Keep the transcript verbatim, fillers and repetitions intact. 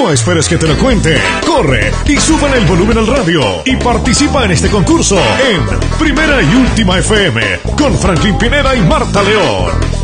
No esperes que te lo cuente. Corre y súbele el volumen al radio y participa en este concurso en Primera y Última F M con Franklin Pineda y Marta León.